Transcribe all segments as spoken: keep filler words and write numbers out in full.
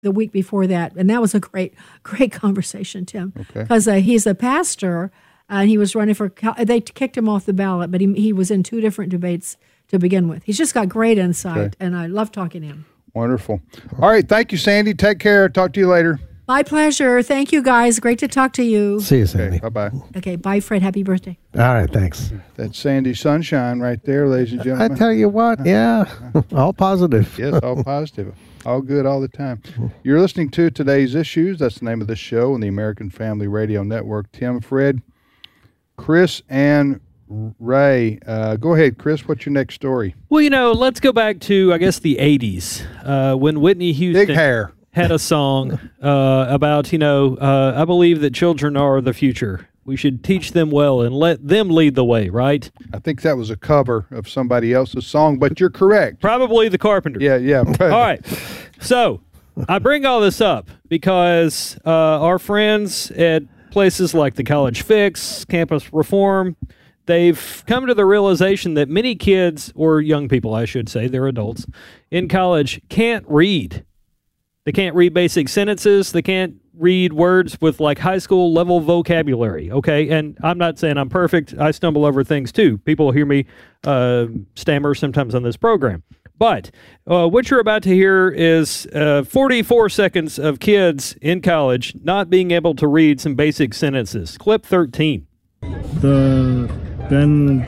the week before that, and that was a great, great conversation, Tim, because Okay. uh, he's a pastor, uh, and he was running for. They kicked him off the ballot, but he he was in two different debates to begin with. He's just got great insight, Okay. and I love talking to him. Wonderful. All right. Thank you, Sandy. Take care. Talk to you later. My pleasure. Thank you, guys. Great to talk to you. See you, Okay. Sandy. Bye-bye. Okay, bye, Fred. Happy birthday. All right, thanks. That's Sandy Sunshine right there, ladies and I gentlemen. tell you what, yeah, all positive. Yes, all positive. All good all the time. You're listening to Today's Issues. That's the name of the show on the American Family Radio Network. Tim, Fred, Chris, and Ray. Uh, go ahead, Chris. What's your next story? Well, you know, let's go back to, I guess, the eighties, uh, when Whitney Houston Big hair. had a song uh, about, you know, uh, I believe that children are the future. We should teach them well and let them lead the way, right? I think that was a cover of somebody else's song, but you're correct. Probably the Carpenters. Yeah, yeah. All right. So I bring all this up because uh, our friends at places like the College Fix, Campus Reform, they've come to the realization that many kids, or young people, I should say, they're adults, in college can't read. They can't read basic sentences. They can't read words with like high school level vocabulary. Okay. And I'm not saying I'm perfect. I stumble over things too. People hear me uh, stammer sometimes on this program. But uh, what you're about to hear is uh, forty-four seconds of kids in college not being able to read some basic sentences. Clip thirteen. The Ben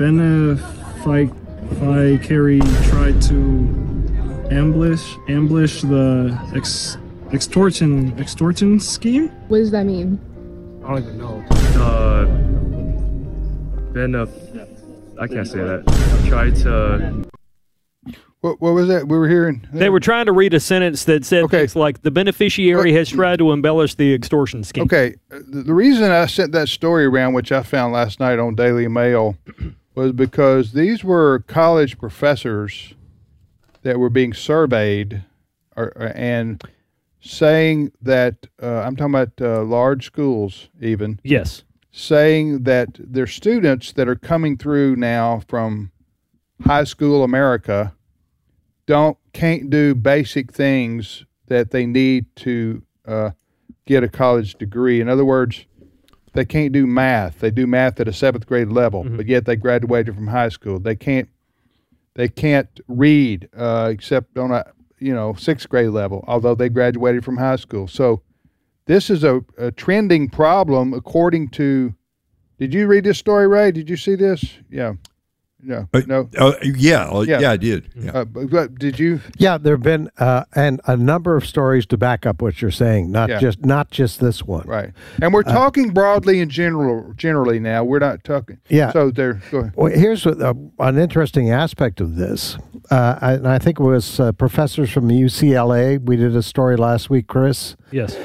Beneficari tried to ambush ambush the ex, extortion extortion scheme. What does that mean? I don't even know. Uh, Benef, I can't say that. Tried to. What, what was that we were hearing? They were trying to read a sentence that said Okay. things like, the beneficiary has tried to embellish the extortion scheme. Okay, uh, the, the reason I sent that story around, which I found last night on Daily Mail, was because these were college professors that were being surveyed, or, or- and saying that uh, I'm talking about uh, large schools, even Yes. saying that their students that are coming through now from high school America don't can't do basic things that they need to uh, get a college degree. In other words, they can't do math. They do math at a seventh grade level, Mhm. but yet they graduated from high school. They can't they can't read uh, except on a you know sixth grade level, although they graduated from high school. So this is a, a trending problem, according to. Did you read this story, Ray? Did you see this? Yeah. No. Uh, No. uh, yeah, uh, Yeah. yeah, I did. Yeah. Uh, but, but did you? Yeah, there have been uh, and a number of stories to back up what you're saying. Not Yeah. just not just this one. Right. And we're talking broadly in general. Generally now, we're not talking. Yeah. So there. Go ahead. Well, here's what, uh, an interesting aspect of this, uh, I, and I think it was uh, professors from U C L A. We did a story last week, Chris. Yes.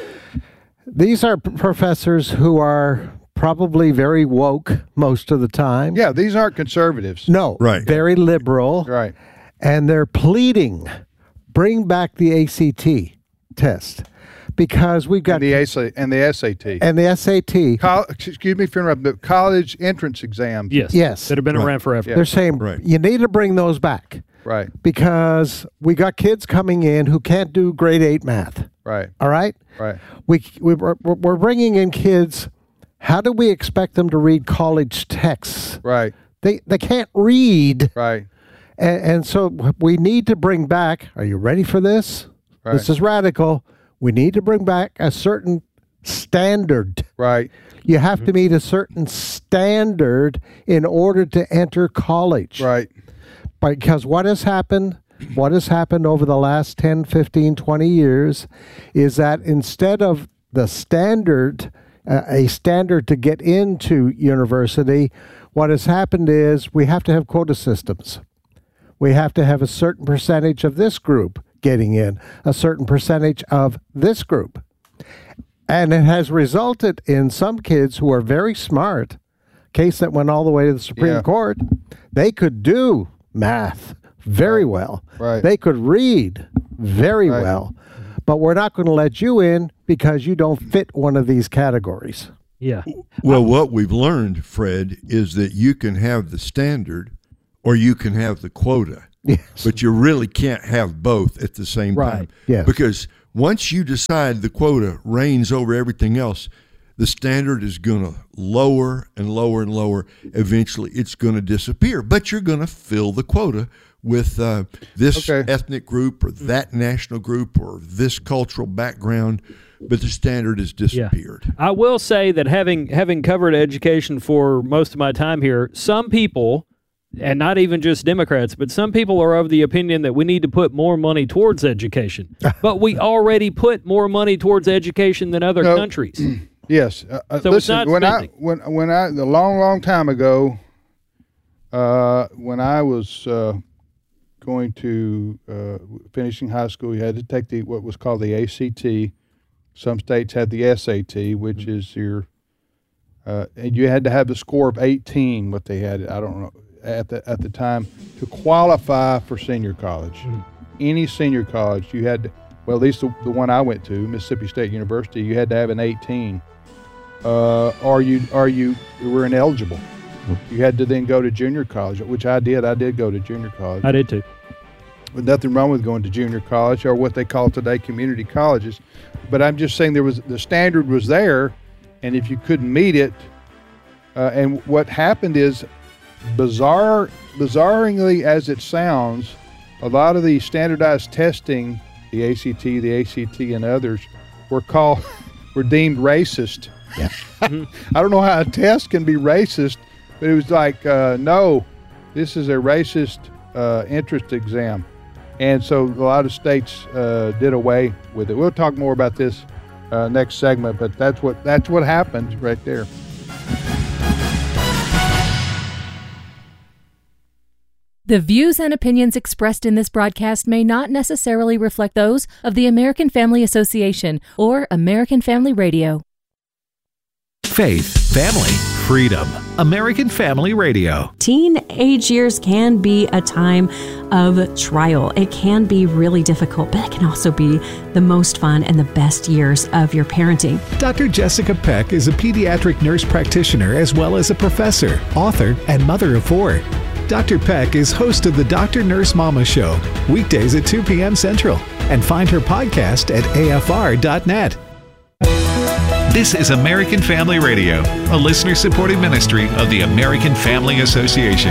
These are p- professors who are probably very woke most of the time. Yeah. These aren't conservatives. No, Right. very liberal, Right. and they're pleading, bring back the A C T test because we've got And the A S A and the S A T. and the S A T. Col- excuse me for interrupting. But college entrance exams. Yes. Yes. That have been Right. around forever. Yeah. They're saying Right. you need to bring those back Right. because we got kids coming in who can't do grade eight math. Right. All right, Right. we we we're, we're bringing in kids. How do we expect them to read college texts? Right. They they can't read, Right. and, and so we need to bring back. Are you ready for this? Right. This is radical. We need to bring back a certain standard. Right. You have to meet a certain standard in order to enter college. Right. Because what has happened, what has happened over the last ten, fifteen, twenty years is that instead of the standard, uh, a standard to get into university, what has happened is we have to have quota systems. We have to have a certain percentage of this group getting in, a certain percentage of this group. And it has resulted in some kids who are very smart, case that went all the way to the Supreme Yeah. Court, they could do math very well. Right. They could read very Right. well. But we're not going to let you in because you don't fit one of these categories. Yeah. Well, what we've learned, Fred, is that you can have the standard or you can have the quota. Yes. But you really can't have both at the same Right. time. Yes. Because once you decide the quota reigns over everything else, the standard is going to lower and lower and lower. Eventually, it's going to disappear. But you're going to fill the quota with uh, this Okay. ethnic group or that national group or this cultural background. But the standard has disappeared. I will say that having having covered education for most of my time here, some people, and not even just Democrats, but some people are of the opinion that we need to put more money towards education. But we already put more money towards education than other No. countries. Yes. Uh, uh, So it's listen, not when I spending. when when I a long long time ago, uh, when I was uh, going to uh, finishing high school, you had to take the what was called the A C T. Some states had the S A T, which Mm-hmm. is your, uh, and you had to have the score of eighteen. What they had, I don't know at the at the time to qualify for senior college. Mm-hmm. Any senior college, you had to, well, at least the, the one I went to, Mississippi State University, you had to have an eighteen. Uh, or you or you were ineligible. You had to then go to junior college, which I did. I did go to junior college. I did too. But nothing wrong with going to junior college or what they call today community colleges. But I'm just saying there was the standard was there, and if you couldn't meet it, uh, and what happened is, bizarre, bizarrely as it sounds, a lot of the standardized testing, the A C T, the A C T, and others, were called were deemed racist. Yeah. I don't know how a test can be racist, but it was like, uh, no, this is a racist uh, entrance exam. And so a lot of states uh, did away with it. We'll talk more about this uh, next segment, but that's what that's what happened right there. The views and opinions expressed in this broadcast may not necessarily reflect those of the American Family Association or American Family Radio. Faith, family, freedom. American Family Radio. Teenage years can be a time of trial. It can be really difficult, but it can also be the most fun and the best years of your parenting. Doctor Jessica Peck is a pediatric nurse practitioner as well as a professor, author, and mother of four. Doctor Peck is host of the Doctor Nurse Mama Show, weekdays at two p.m. Central, and find her podcast at A F R dot net. This is American Family Radio, a listener-supported ministry of the American Family Association.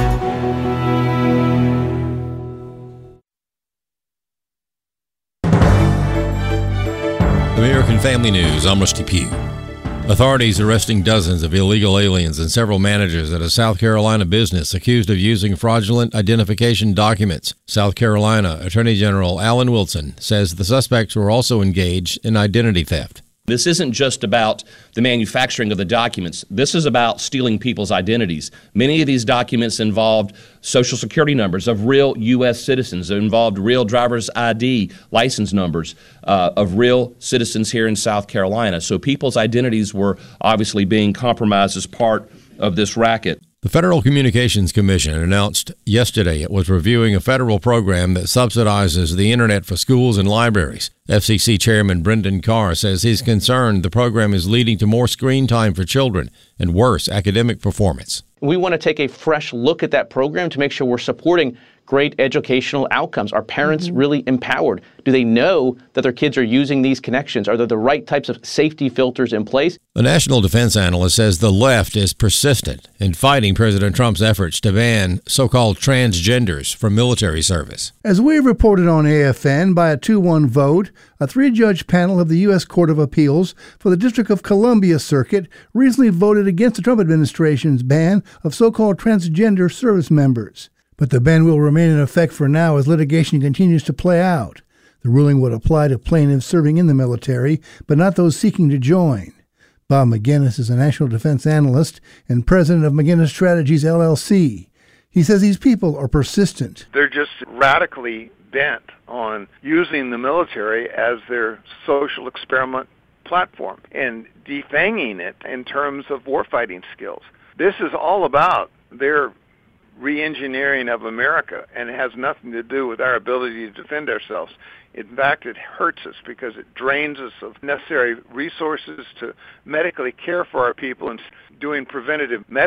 American Family News, I'm Rusty Pugh. Authorities arresting dozens of illegal aliens and several managers at a South Carolina business accused of using fraudulent identification documents. South Carolina Attorney General Alan Wilson says the suspects were also engaged in identity theft. This isn't just about the manufacturing of the documents. This is about stealing people's identities. Many of these documents involved social security numbers of real U S citizens. They involved real driver's I D license numbers uh, of real citizens here in South Carolina. So people's identities were obviously being compromised as part of this racket. The Federal Communications Commission announced yesterday it was reviewing a federal program that subsidizes the internet for schools and libraries. F C C Chairman Brendan Carr says he's concerned the program is leading to more screen time for children and worse academic performance. We want to take a fresh look at that program to make sure we're supporting great educational outcomes. Are parents mm-hmm. really empowered? Do they know that their kids are using these connections? Are there the right types of safety filters in place? The national defense analyst says the left is persistent in fighting President Trump's efforts to ban so-called transgenders from military service. As we have reported on A F N, by a two one vote, a three-judge panel of the U S Court of Appeals for the District of Columbia Circuit recently voted against the Trump administration's ban of so-called transgender service members. But the ban will remain in effect for now as litigation continues to play out. The ruling would apply to plaintiffs serving in the military, but not those seeking to join. Bob McGinnis is a national defense analyst and president of McGinnis Strategies, L L C. He says these people are persistent. They're just radically bent on using the military as their social experiment platform and defanging it in terms of warfighting skills. This is all about their re-engineering of America, and it has nothing to do with our ability to defend ourselves. In fact, it hurts us because it drains us of necessary resources to medically care for our people and doing preventative medicine.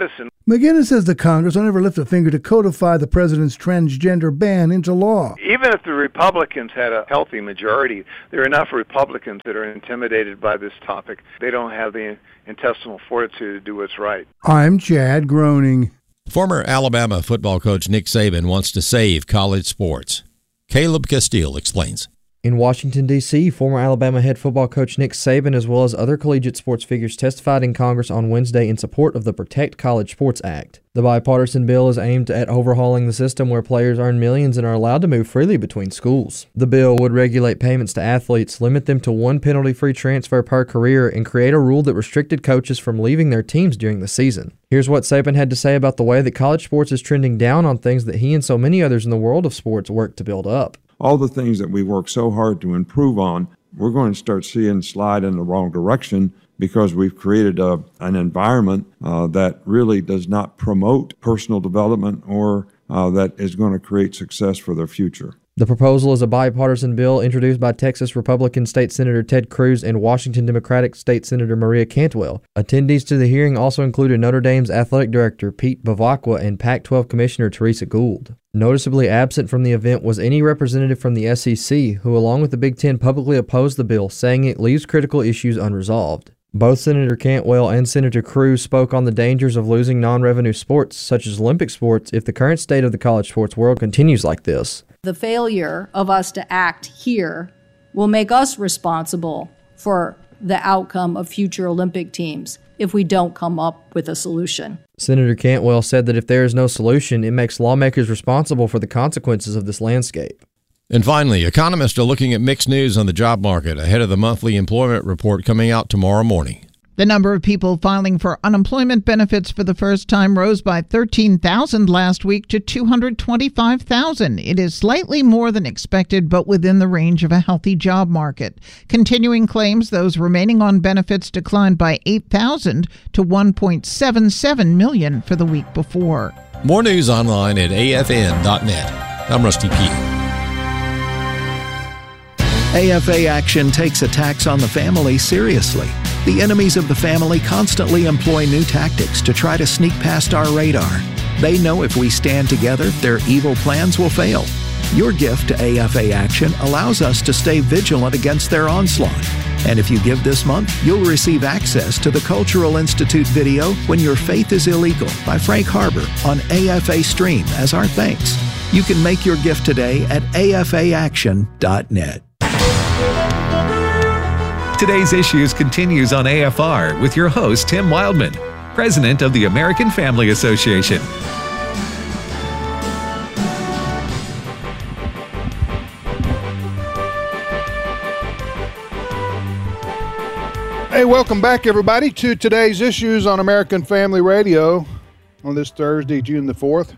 McGinnis says the Congress will never lift a finger to codify the president's transgender ban into law. Even if the Republicans had a healthy majority, there are enough Republicans that are intimidated by this topic. They don't have the intestinal fortitude to do what's right. I'm Chad Groening. Former Alabama football coach Nick Saban wants to save college sports. Caleb Castile explains. In Washington, D C, former Alabama head football coach Nick Saban, as well as other collegiate sports figures, testified in Congress on Wednesday in support of the Protect College Sports Act. The bipartisan bill is aimed at overhauling the system where players earn millions and are allowed to move freely between schools. The bill would regulate payments to athletes, limit them to one penalty-free transfer per career, and create a rule that restricted coaches from leaving their teams during the season. Here's what Saban had to say about the way that college sports is trending down on things that he and so many others in the world of sports work to build up. All the things that we work so hard to improve on, we're going to start seeing slide in the wrong direction because we've created a, an environment uh, that really does not promote personal development or uh, that is going to create success for their future. The proposal is a bipartisan bill introduced by Texas Republican State Senator Ted Cruz and Washington Democratic State Senator Maria Cantwell. Attendees to the hearing also included Notre Dame's athletic director Pete Bavacqua and Pac twelve Commissioner Teresa Gould. Noticeably absent from the event was any representative from the S E C, who along with the Big Ten publicly opposed the bill, saying it leaves critical issues unresolved. Both Senator Cantwell and Senator Cruz spoke on the dangers of losing non-revenue sports, such as Olympic sports, if the current state of the college sports world continues like this. The failure of us to act here will make us responsible for the outcome of future Olympic teams if we don't come up with a solution. Senator Cantwell said that if there is no solution, it makes lawmakers responsible for the consequences of this landscape. And finally, economists are looking at mixed news on the job market ahead of the monthly employment report coming out tomorrow morning. The number of people filing for unemployment benefits for the first time rose by thirteen thousand last week to two hundred twenty-five thousand. It is slightly more than expected, but within the range of a healthy job market. Continuing claims, those remaining on benefits declined by eight thousand to one point seven seven million for the week before. More news online at A F N dot net. I'm Rusty Pugh. A F A Action takes attacks on the family seriously. The enemies of the family constantly employ new tactics to try to sneak past our radar. They know if we stand together, their evil plans will fail. Your gift to A F A Action allows us to stay vigilant against their onslaught. And if you give this month, you'll receive access to the Cultural Institute video When Your Faith is Illegal by Frank Harbor on A F A Stream as our thanks. You can make your gift today at A F A action dot net. Today's Issues continues on A F R with your host, Tim Wildman, President of the American Family Association. Hey, welcome back, everybody, to today's Issues on American Family Radio on this Thursday, June the fourth.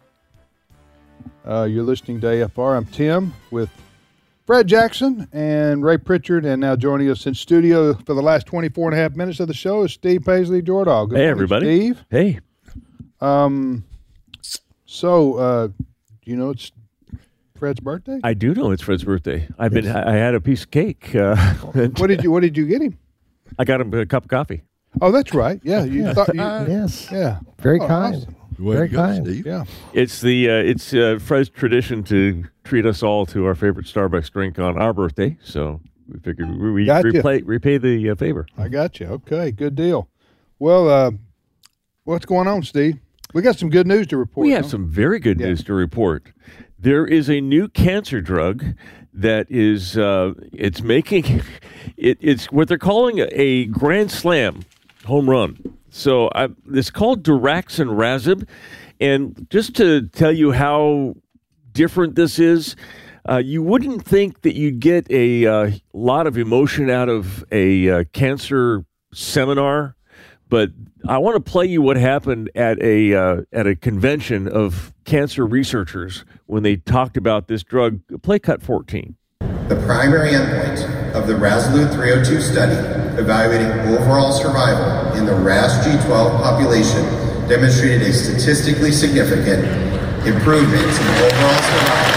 Uh, you're listening to A F R. I'm Tim with Fred Jackson and Ray Pritchard, and now joining us in studio for the last twenty-four and a half minutes of the show is Steve Paisley Jordahl. Good hey, morning, everybody. Steve. Hey. Um. So, uh, do you know it's Fred's birthday? I do know it's Fred's birthday. I've yes. been. I had a piece of cake. Uh, what did you What did you get him? I got him a cup of coffee. Oh, that's right. Yeah, you yeah. thought. You, yes. Yeah. Very oh, kind. Awesome. Very kind. Steve. Yeah. It's the uh, it's uh, Fred's tradition to treat us all to our favorite Starbucks drink on our birthday, so we figured we, we repay, repay the uh, favor. I got you. Okay, good deal. Well, uh, what's going on, Steve? We got some good news to report. We have huh? some very good yeah. news to report. There is a new cancer drug that is uh, it's making it, it's what they're calling a, a grand slam home run. So I, it's called daraxonrasib, and just to tell you how different this is, uh, you wouldn't think that you'd get a uh, lot of emotion out of a uh, cancer seminar, but I want to play you what happened at a uh, at a convention of cancer researchers when they talked about this drug. Play cut fourteen. The primary endpoint of the RASolute three oh two study, evaluating overall survival in the R A S G twelve population, demonstrated a statistically significant improvement in overall survival.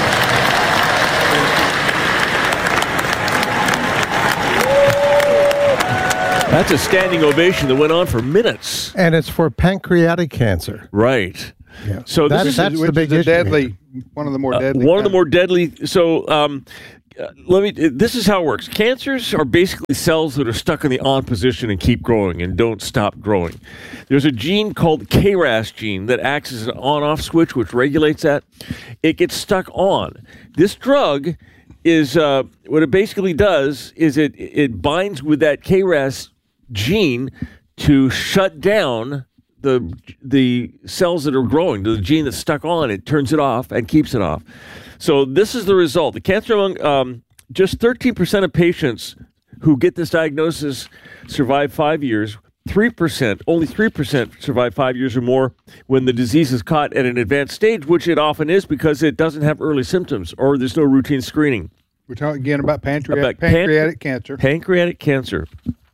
That's a standing ovation that went on for minutes. And it's for pancreatic cancer. Right. Yeah. So That- this is that's the which big is a issue deadly, here. one of the more Uh, deadly. one of the kind. more deadly. So um, uh, let me. This is how it works. Cancers are basically cells that are stuck in the on position and keep growing and don't stop growing. There's a gene called K R A S gene that acts as an on-off switch, which regulates that. It gets stuck on. This drug is uh, what it basically does is it it binds with that K R A S gene to shut down the the cells that are growing. The gene that's stuck on it turns it off and keeps it off. So this is the result. The cancer among um, just thirteen percent of patients who get this diagnosis survive five years. three percent, only three percent survive five years or more when the disease is caught at an advanced stage, which it often is because it doesn't have early symptoms or there's no routine screening. We're talking again about pancreatic, About pan- pancreatic cancer. Pancreatic cancer.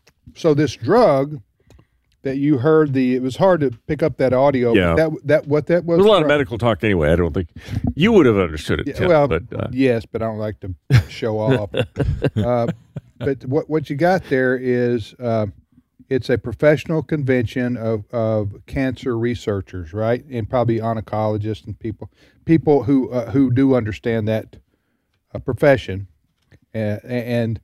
So this drug that you heard, the it was hard to pick up that audio. Yeah. That that what that was. There's a lot of from- medical talk anyway. I don't think you would have understood it, Yeah, Tim, well, but uh, yes, but I don't like to show off. uh, but what what you got there is uh, it's a professional convention of, of cancer researchers, right, and probably oncologists and people people who uh, who do understand that uh, profession, uh, and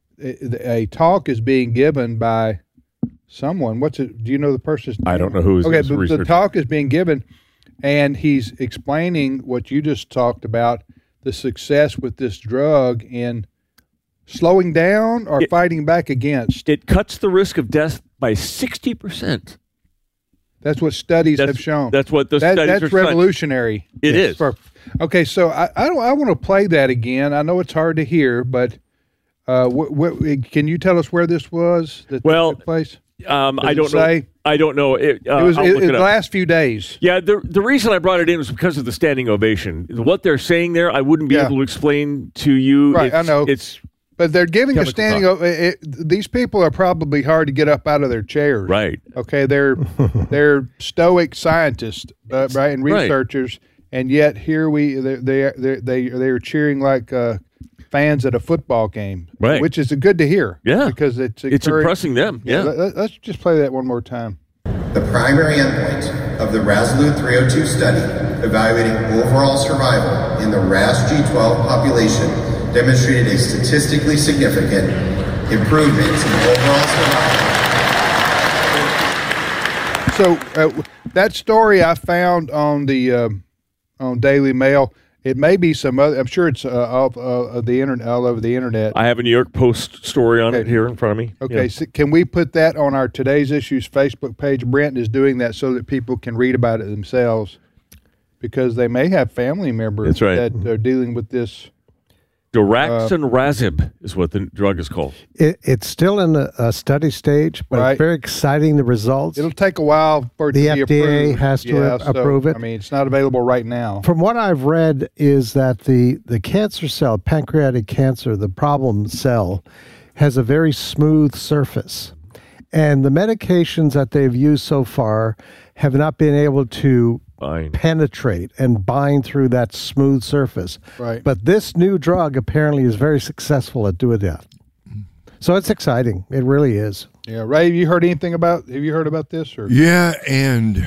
a, a talk is being given by someone. What's it? Do you know the person's name? I don't know who is Okay, this but the researcher. talk is being given, and he's explaining what you just talked about, the success with this drug in slowing down or It- fighting back against. it cuts the risk of death by sixty percent. That's what studies That's- have shown. that's what the That- studies That's are showing. revolutionary. It Yes, is. for- okay, so I I, don't, I want to play that again. I know it's hard to hear, but uh, what, what, can you tell us where this was? That Well, took place? Um, Does I it don't say? know. I don't know. It, uh, it was I'll it, look it, it the up. last few days. Yeah, the the reason I brought it in was because of the standing ovation. What they're saying there, I wouldn't be Yeah. able to explain to you. Right, it's, I know. It's But they're giving a chemical standing. talk. O- it, these people are probably hard to get up out of their chairs. Right. Okay. They're they're stoic scientists, uh, right, and Right. researchers, and yet here we they they they they they're cheering like uh, fans at a football game. Right. Which is good to hear. Yeah. Because it's It's encourage- impressing them, yeah. Let, let- let's just play that one more time. The primary endpoint of the RASolute three oh two study, evaluating overall survival in the R A S G twelve population, demonstrated a statistically significant improvement in overall survival. So uh, that story I found on the um on Daily Mail. It may be some other. I'm sure it's uh, off uh, of the internet, all over the internet. I have a New York Post story on it here in front of me. Okay, Yeah. so can we put that on our Today's Issues Facebook page? Brent is doing that so that people can read about it themselves, because they may have family members That's right. that are dealing with this. Daraxonrasib is what the drug is called. It, it's still in a, a study stage, but Right. it's very exciting, the results. It'll take a while for it The to be F D A approved. has to Yeah, a- so, approve it. I mean, it's not available right now. From what I've read is that the, the cancer cell, pancreatic cancer, the problem cell, has a very smooth surface. And the medications that they've used so far have not been able to Bind. penetrate and bind through that smooth surface. Right. But this new drug apparently is very successful at doing that. So it's exciting. It really is. Yeah, Ray, have you heard anything about? Have you heard about this? Or Yeah, and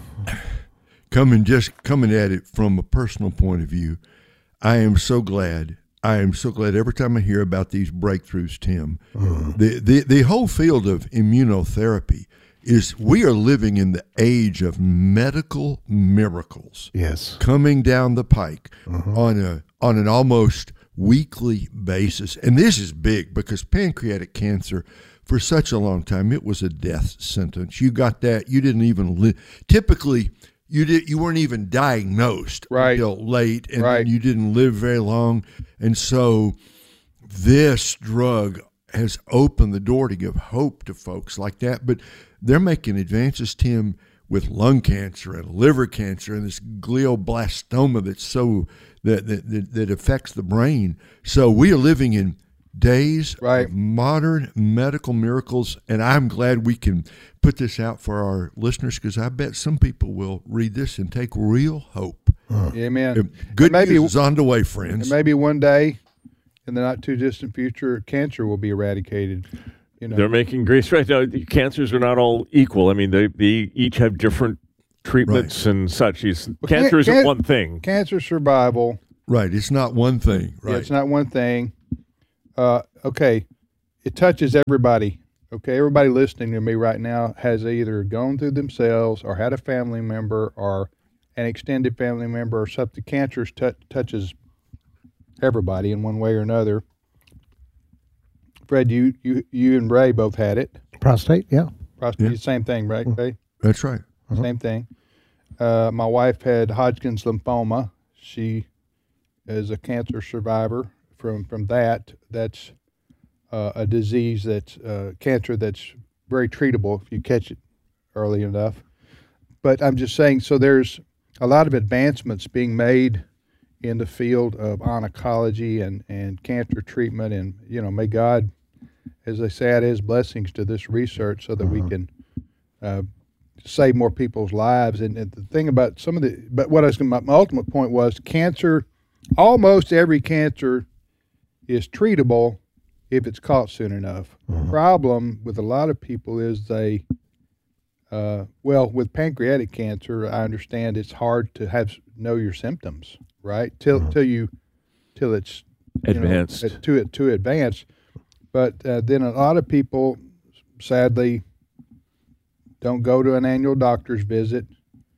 coming just coming at it from a personal point of view, I am so glad. I am so glad every time I hear about these breakthroughs, Tim. The, the the whole field of immunotherapy is we are living in the age of medical miracles. Yes. Coming down the pike on a on an almost weekly basis. And this is big because pancreatic cancer, for such a long time, it was a death sentence. You got that, you didn't even live. Typically, you did you weren't even diagnosed Right. until late, and Right. you didn't live very long. And so this drug has opened the door to give hope to folks like that. But they're making advances, Tim, with lung cancer and liver cancer and this glioblastoma that's so that that, that, that affects the brain. So we are living in days Right. of modern medical miracles, and I'm glad we can put this out for our listeners, because I bet some people will read this and take real hope. Amen. Good Maybe- news is on the way, And friends. maybe one day, in the not too distant future, cancer will be eradicated. You know, they're making great strides. Now, the cancers are not all equal. I mean, they, they each have different treatments right. and such. It's, cancer can, isn't can, one thing. Cancer survival. Right. It's not one thing. Right. Yeah, it's not one thing. Uh, okay. It touches everybody. Okay. Everybody listening to me right now has either gone through themselves or had a family member or an extended family member or something. Cancer t- touches everybody in one way or another. Fred, you, you, you and Ray both had it. Prostate, yeah. Prostate, yeah. Same thing, right, Ray? That's right. Uh-huh. Same thing. Uh, my wife had Hodgkin's lymphoma. She is a cancer survivor from, from that. That's uh, a disease that's uh, cancer that's very treatable if you catch it early enough. But I'm just saying, so there's a lot of advancements being made in the field of oncology and, and cancer treatment. And, you know, may God, as they say, add his blessings to this research so that uh-huh. we can uh, save more people's lives. And, and the thing about some of the, but what I was, my, my ultimate point was cancer, almost every cancer is treatable if it's caught soon enough. Uh-huh. The problem with a lot of people is they, uh, well, with pancreatic cancer, I understand it's hard to have know your symptoms, right? Till uh-huh. till you, till it's advanced, you know, too too advanced. But uh, then a lot of people, sadly, don't go to an annual doctor's visit,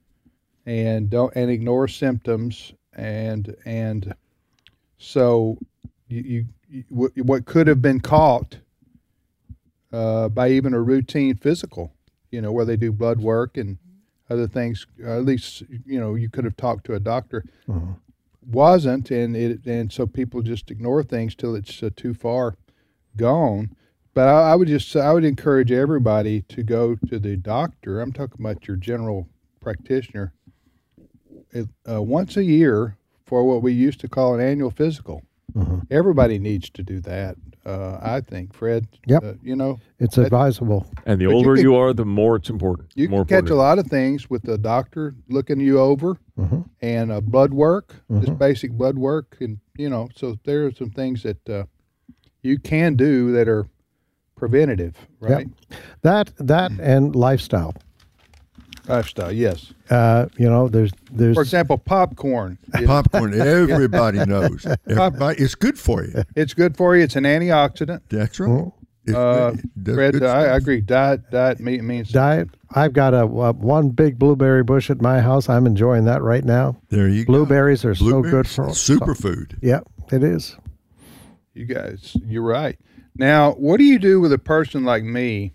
and don't and ignore symptoms, and and so you, you, you what could have been caught uh, by even a routine physical, you know, where they do blood work and other things. At least you know you could have talked to a doctor. Uh-huh. Wasn't, and it and so people just ignore things till it's uh, too far gone. But I, I would just I would encourage everybody to go to the doctor. I'm talking about your general practitioner it, uh, once a year for what we used to call an annual physical. Uh-huh. Everybody needs to do that. Uh, I think, Fred. Yep. Uh, you know, it's that, advisable. And the older you, can, you are, the more it's important. You more can catch important. a lot of things with the doctor looking you over, uh-huh. and uh, blood work, uh-huh. just basic blood work, and you know, so there are some things that uh, you can do that are preventative, right? Yep. That that and lifestyle. Lifestyle, yes. Uh, you know, there's there's for example, popcorn. Popcorn, everybody knows. Everybody, it's good for you. It's good for you. It's an antioxidant. That's right. Uh, Fred, I, I agree. Diet, diet means diet. I've got a, a one big blueberry bush at my house. I'm enjoying that right now. There you Blueberries go. are Blueberries are so good for superfood. So, yeah, it is. You guys, you're right. Now, what do you do with a person like me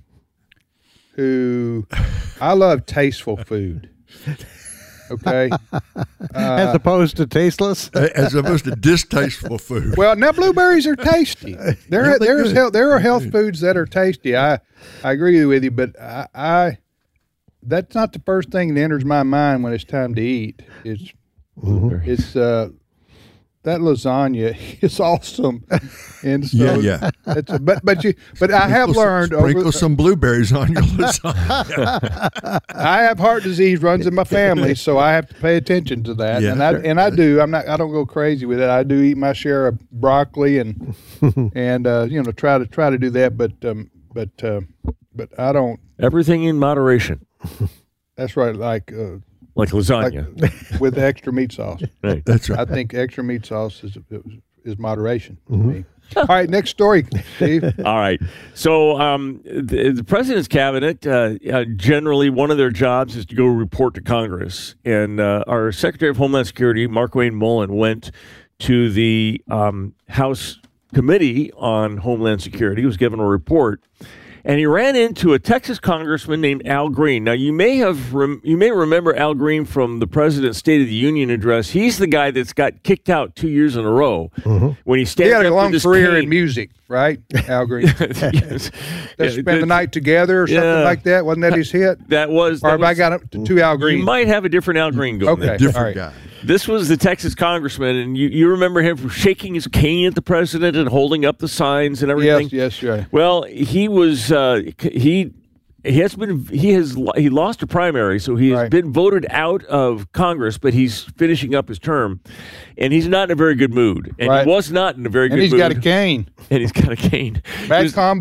who I love tasteful food? Okay. Uh, As opposed to tasteless? As opposed to distasteful food. Well, now blueberries are tasty. There, Yeah, there's good. health, there are health foods that are tasty. I, I agree with you, but I, I, that's not the first thing that enters my mind when it's time to eat. It's, Mm-hmm. it's uh, that lasagna is awesome, and so Yeah, yeah. It's, but but you but I have Sprinkle some- learned Sprinkle over, some blueberries on your lasagna. I have heart disease runs in my family, so I have to pay attention to that. Yeah, and I sure. and I do. I'm not. I don't go crazy with it. I do eat my share of broccoli and and uh, you know try to try to do that. But um, but uh, but I don't. Everything in moderation. That's right. Like uh, like lasagna like with extra meat sauce. Right. That's right. I think extra meat sauce is is moderation Mm-hmm. to me. All right, next story, Steve. All right. So um, the, the president's cabinet, uh, uh, generally one of their jobs is to go report to Congress. And uh, our Secretary of Homeland Security, Markwayne Mullin, went to the um, House Committee on Homeland Security. He was given a report. And he ran into a Texas congressman named Al Green. Now, you may have rem- you may remember Al Green from the President's State of the Union address. He's the guy that's got kicked out two years in a row Mm-hmm. when he He stands had a up long with his career cane. in music, right? Al Green. Yes. They Yeah, spend that- the night together or something yeah. like that. Wasn't that his hit? That was. Or that have I was- got it to two Al Green? You might have a different Al Green going Okay, there. Different all right. guy. This was the Texas congressman, and you, you remember him shaking his cane at the president and holding up the signs and everything. Yes, yes, right. Well, he was uh, he he has been he has he lost a primary, so he has Right. been voted out of Congress, but he's finishing up his term, and he's not in a very good mood, and Right. he was not in a very And good he's mood. got a cane. and he's got a cane. Bad His- combo.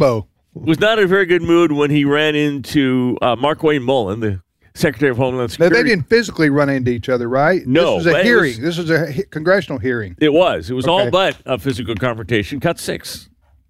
was not in a very good mood when he ran into uh, Markwayne Mullin, the Secretary of Homeland Now, Security. they didn't physically run into each other, right? No, This was but a it hearing. was- this was a he- congressional hearing. It was. It was all Okay. but a physical confrontation. Cut six.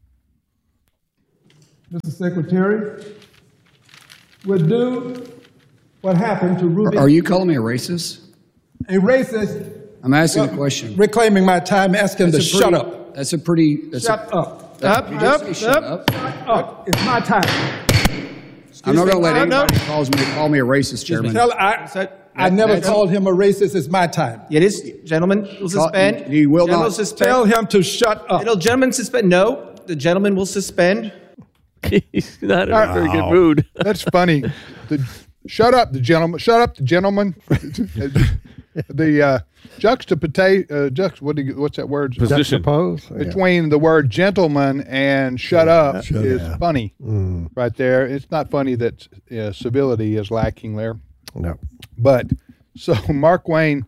Mister Secretary, would do what happened to Ruby. Are you calling me a racist? A racist? I'm asking Well, a question. Reclaiming my time, asking him to That's a shut pretty- up. That's a pretty. That's Shut a, up. that- Up, you up, just say shut up, shut up. It's my time. I'm not going to let No, no. anybody calls me call me a racist, Chairman. Tell, I, I never that's- called him a racist. It's my time. It is, gentlemen, will suspend. You will Gentlemen not. will suspend. Tell him to shut up. It'll, gentlemen, suspend. No, the gentleman will suspend. He's not in Wow. a very good mood. That's funny. The, shut up, the gentleman. Shut up, the gentleman. the uh, juxtapose, uh, juxt, what do you, what's that word? Position. Juxtapose? Yeah. Between the word gentleman and shut up Shut is up. funny Mm. right there. It's not funny that uh, civility is lacking there. No. But so Mark Wayne,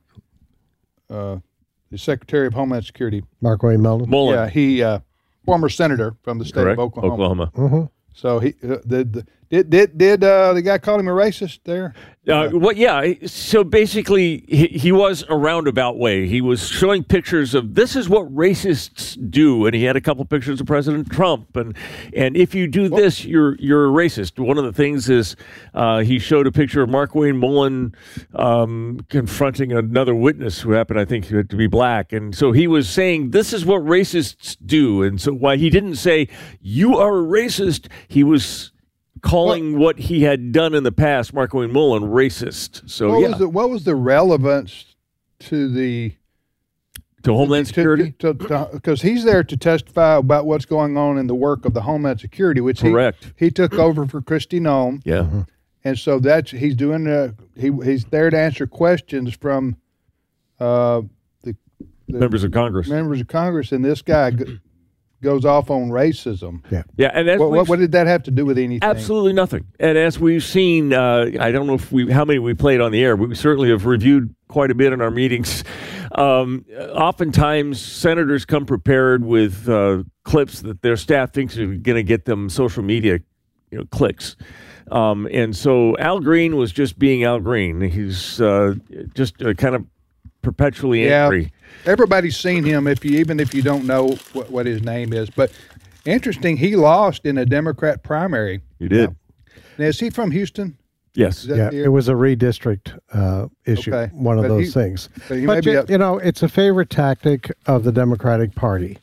uh, the Secretary of Homeland Security, Markwayne Mullin. Mullin. yeah, he uh, former senator from the state Correct. of Oklahoma. Oklahoma. Mhm. So he uh, the, the, did did did uh, the guy call him a racist there? Uh, well, yeah. So basically, he, he was a roundabout way. He was showing pictures of this is what racists do, and he had a couple pictures of President Trump, and and if you do this, you're you're a racist. One of the things is uh, he showed a picture of Markwayne Mullin um, confronting another witness who happened, I think, to be black, and so he was saying this is what racists do, and so why he didn't say you are a racist, he was calling what he had done in the past, Markwayne Mullin, racist. So what yeah, was the, what was the relevance to the to Homeland Security? Because he's there to testify about what's going on in the work of the Homeland Security, which Correct. he, he took over for Kristi Noem. Yeah, and so that's he's doing. Uh, he he's there to answer questions from uh, the, the Members of Congress. Members of Congress, and this guy g- goes off on racism. Yeah, yeah, and as what, we've- what, what did that have to do with anything? Absolutely nothing. And as we've seen, uh, I don't know if we how many we played on the air, but we certainly have reviewed quite a bit in our meetings. Um, oftentimes, senators come prepared with uh, clips that their staff thinks are going to get them social media, you know, clicks. Um, and so Al Green was just being Al Green. He's uh, just uh, kind of perpetually Yeah, angry. everybody's seen him. If you even if you don't know what, what his name is, but interesting, he lost in a Democrat primary. You did. Now, is he from Houston? Yes. Is that Yeah, the- it was a redistrict uh, issue, Okay. one of But those he- things. but he But may be you, up- you know, it's a favorite tactic of the Democratic Party.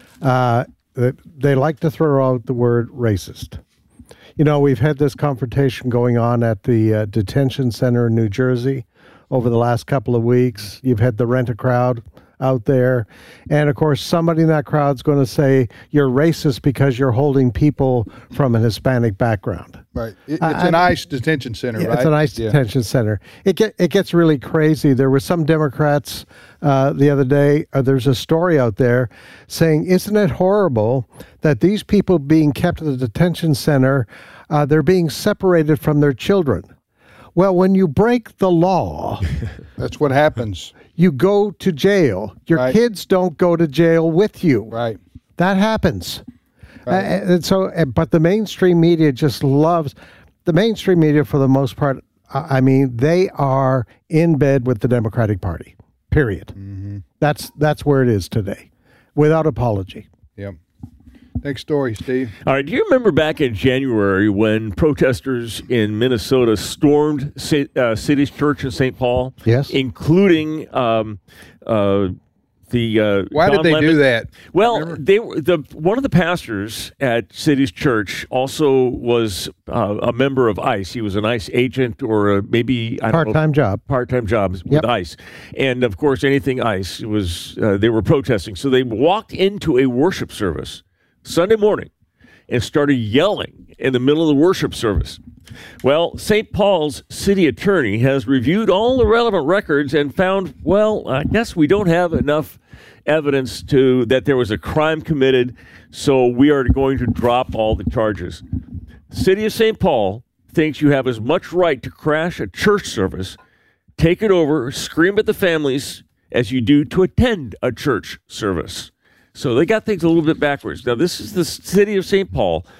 Uh, that they like to throw out the word racist. You know, we've had this confrontation going on at the uh, detention center in New Jersey over the last couple of weeks. You've had the Rent-A-Crowd out there. And, of course, somebody in that crowd's going to say you're racist because you're holding people from an Hispanic background. Right. It, it's I- an I- ICE detention center, Yeah, right? It's an ICE Yeah. detention center. It get it gets really crazy. There were some Democrats uh, the other day. Uh, there's a story out there saying, "Isn't it horrible that these people being kept at the detention center, uh, they're being separated from their children?" Well, when you break the law, that's what happens. You go to jail. Your Right. kids don't go to jail with you. Right. That happens. Right. Uh, and so, uh, but the mainstream media just loves the mainstream media for the most part. I I mean, they are in bed with the Democratic Party. Period. Mm-hmm. That's that's where it is today, without apology. Yep. Next story, Steve. All right. Do you remember back in January when protesters in Minnesota stormed Sa- uh, City's Church in Saint Paul? Yes. Including um, uh, the. Uh, Why did Don they do Lemon. that? Well, Remember? they were the one of the pastors at City's Church also was uh, a member of ICE. He was an ICE agent or a, maybe I don't know, Part-time job. part-time jobs Yep. with ICE, and of course anything ICE was uh, they were protesting. So they walked into a worship service Sunday morning and started yelling in the middle of the worship service. Well, Saint Paul's city attorney has reviewed all the relevant records and found, well, I guess we don't have enough evidence to that there was a crime committed, so we are going to drop all the charges. City of Saint Paul thinks you have as much right to crash a church service, take it over, scream at the families as you do to attend a church service. So they got things a little bit backwards. Now, this is the city of Saint Paul.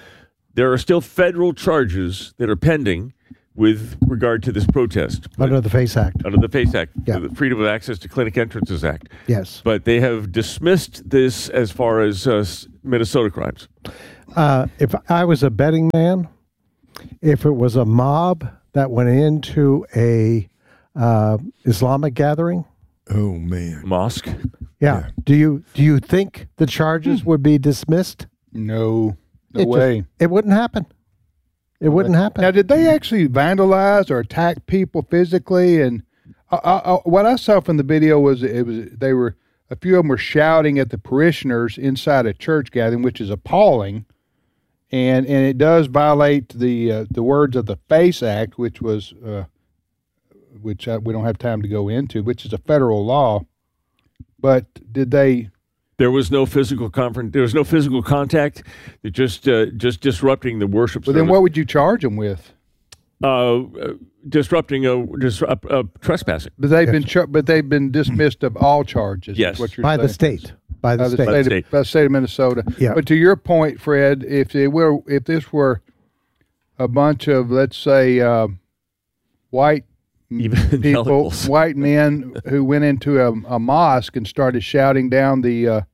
there are still federal charges that are pending with regard to this protest. Under the FACE Act. Under the FACE Act, Yeah. the Freedom of Access to Clinic Entrances Act. Yes. But they have dismissed this as far as uh, s- Minnesota crimes. Uh, if I was a betting man, if it was a mob that went into a uh, Islamic gathering, oh man, mosque. Yeah. Do you do you think the charges would be dismissed? No, no It just- way. it wouldn't happen. It wouldn't happen. Now, did they actually vandalize or attack people physically? And I, I, I, what I saw from the video was it was they were a few of them were shouting at the parishioners inside a church gathering, which is appalling, and and it does violate the uh, the words of the FACE Act, which was uh, which I, we don't have time to go into, which is a federal law. But did they? There was no physical confront. There was no physical contact. They're just uh, just disrupting the worship. Well, then what would you charge them with? Uh, uh, disrupting a disrupt, uh, trespassing. But they've been char- but they've been dismissed of all charges. is Yes. what you're By the saying. state. By the By the state. state, of, by the state of Minnesota. Yeah. But to your point, Fred, if it were if this were a bunch of, let's say, uh, white people, Evangelicals. white men who went into a, a mosque and started shouting down the uh,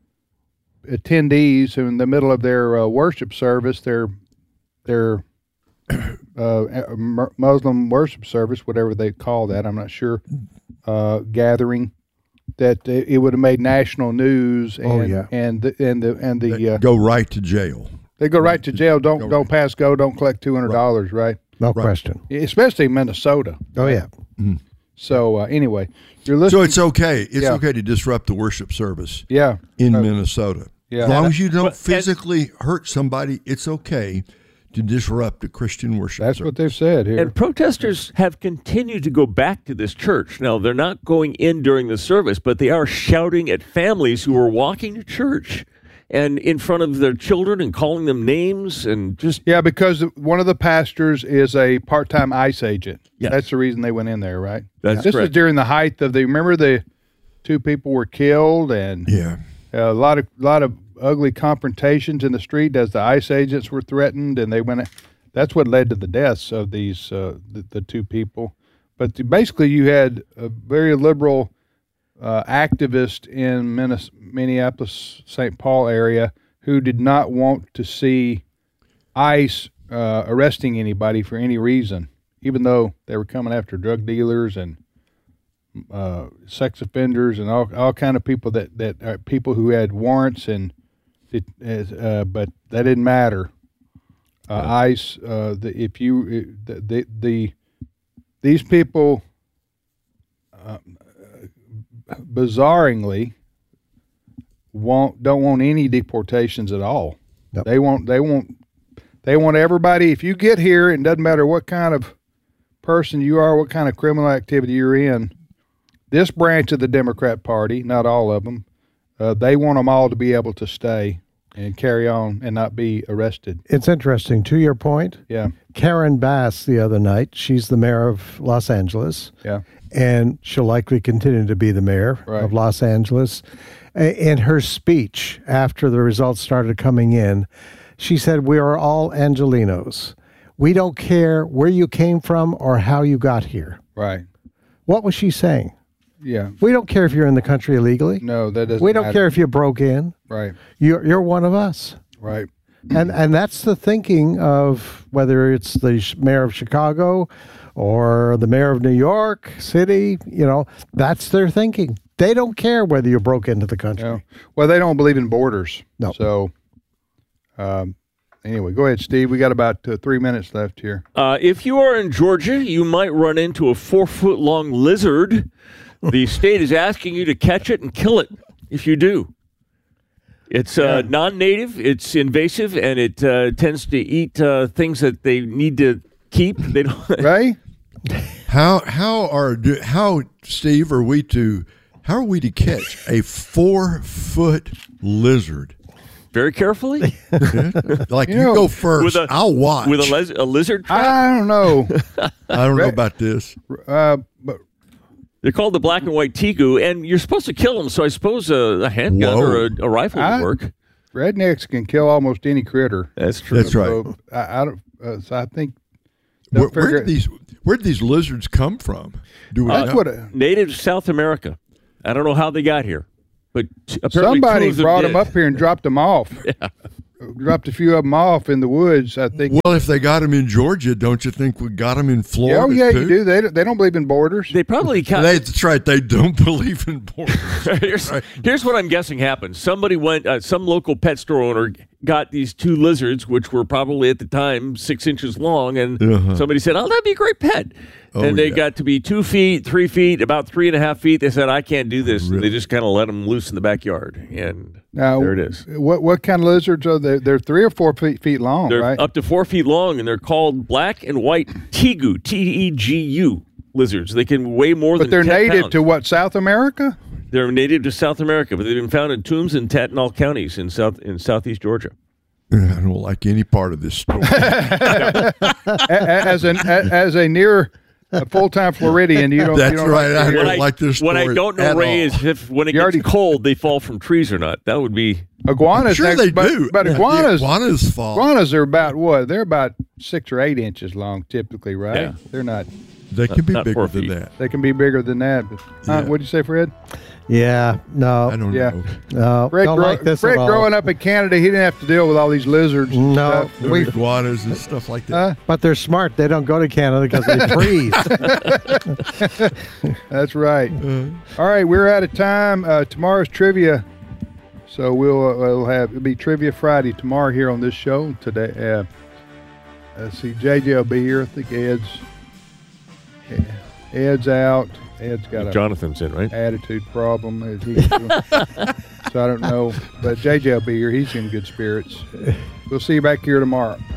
attendees who in the middle of their uh, worship service, their their uh, Muslim worship service, whatever they call that, I'm not sure, uh, gathering, that it, it would have made national news. And, Oh, yeah. and the and the and the uh, Go right to jail. they go right to jail. Don't don't pass go. Don't collect two hundred dollars. Right. No question. Especially in Minnesota. Oh yeah. So uh, anyway, you're listening. So it's okay. It's Yeah. okay to disrupt the worship service. Yeah. In Uh, Minnesota. yeah. As long as you Well, don't and- physically hurt somebody, it's okay to disrupt a Christian worship That's service. what they've said here. And protesters have continued to go back to this church. Now, they're not going in during the service, but they are shouting at families who are walking to church and in front of their children and calling them names and just. Yeah, because one of the pastors is a part-time ICE agent. Yes. That's the reason they went in there, right? That's this correct. was during the height of the. Remember the two people were killed and yeah, a lot of lot of ugly confrontations in the street as the ICE agents were threatened, and they went. That's what led to the deaths of these uh, the, the two people. But the, basically, you had a very liberal uh, activist in Minnes- Minneapolis, Saint Paul area who did not want to see ICE uh, arresting anybody for any reason, even though they were coming after drug dealers and uh, sex offenders and all all kind of people that that are people who had warrants and it, uh, but that didn't matter. Uh, ICE, uh, the, if you the, the the these people, uh, bizarrely, want don't want any deportations at all. Nope. They want they want they want everybody. If you get here, it doesn't matter what kind of person you are, what kind of criminal activity you're in. This branch of the Democrat Party, not all of them, uh, they want them all to be able to stay and carry on and not be arrested. It's interesting. To your point, Yeah. Karen Bass the other night, she's the mayor of Los Angeles. Yeah. And she'll likely continue to be the mayor Right. of Los Angeles. A- In her speech, after the results started coming in, she said, "We are all Angelinos. We don't care where you came from or how you got here." Right. What was she saying? Yeah. We don't care if you're in the country illegally. No, that doesn't We don't matter. care if you broke in. Right. You're you're one of us. Right. And and that's the thinking of whether it's the sh- mayor of Chicago or the mayor of New York City. You know, that's their thinking. They don't care whether you broke into the country. Yeah. Well, they don't believe in borders. No. So, um, anyway, go ahead, Steve. We got about uh, three minutes left here. Uh, if you are in Georgia, you might run into a four foot long lizard. The state is asking you to catch it and kill it if you do. It's uh, non-native, it's invasive, and it uh, tends to eat uh, things that they need to keep. They don't. Right? How how are do, how Steve are we to how are we to catch a four foot lizard? Very carefully. Like You you, know, go first. with a- I'll watch. With a, liz- a lizard trap. I don't know. I don't know about this. Uh, but They're called the black and white tegu, and you're supposed to kill them. So I suppose a, a handgun Whoa. or a, a rifle I- would work. rednecks can kill almost any critter. That's true. That's right. So I, I don't. Uh, so I think. Where, they'll where figure- did these Where did these lizards come from? Do we Uh, know? what a- native to South America. I don't know how they got here, but t- apparently Somebody two of them brought did. them up here and dropped them off. Yeah. Dropped a few of them off in the woods. I think. Well, if they got them in Georgia, don't you think we got them in Florida? oh yeah, too? you do. They don't, they don't believe in borders. They probably ca- They, that's right. They don't believe in borders. here's, here's what I'm guessing happened. Somebody went, uh, some local pet store owner got these two lizards, which were probably at the time six inches long, and Uh-huh. somebody said, "Oh, that'd be a great pet." Oh, and they yeah. got to be two feet, three feet, about three and a half feet. They said, "I can't do this." And they just kind of let them loose in the backyard, and Now, there it is. What what kind of lizards are they? They're three or four feet, feet long, They're right? up to four feet long, and they're called black and white tegu, T E G U lizards. They can weigh more But than they're ten native pounds. to what? South America? They're native to South America, but they've been found in tombs in Tatnall counties in south in southeast Georgia. I don't like any part of this story. A- as an a- as a near a full time Floridian, you don't. That's you don't right. Like to I hear don't it. like this What I story don't know, at Ray, all. is if when it You gets already- cold, they fall from trees or not. That would be Iguanas. I'm sure next- they but, do. But Yeah, the iguanas, iguanas fall. Iguanas are about what? They're about six or eight inches long, typically, right? Yeah. They're not. They can be Not bigger four than feet. that. They can be bigger than that. But, Yeah. uh, what'd you say, Fred? Yeah, no, I don't Yeah. know. no, Fred, don't grow- like this Fred at all. growing up in Canada, he didn't have to deal with all these lizards. and No, stuff. The we, iguanas and stuff like that. Huh? but they're smart. They don't go to Canada because they freeze. That's right. All right, we're out of time. Uh, tomorrow's trivia, so we'll uh, we'll have it'll be Trivia Friday tomorrow here on this show. Today, uh, let's see, J J will be here. I think Ed's Ed's out. Ed's got a Jonathan's in, right? attitude problem. As he, so I don't know, but J J will be here. He's in good spirits. We'll see you back here tomorrow.